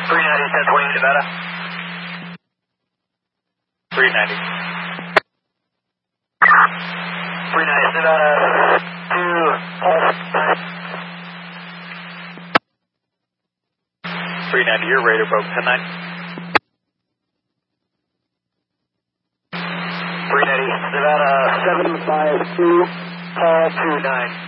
1020 Nevada. 390. 390 Nevada. 390, your radar broke 10-9. 390 Nevada 752, Paul 29.